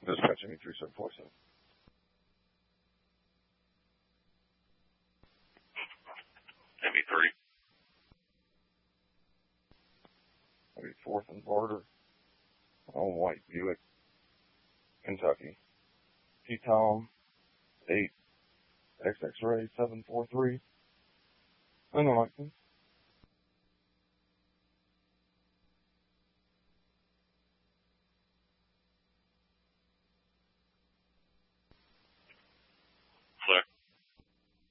Dispatching me 3747. ME3. Maybe 4th and Border. On White Buick, Kentucky. T-Tom 8 XX-Ray 743. And the license.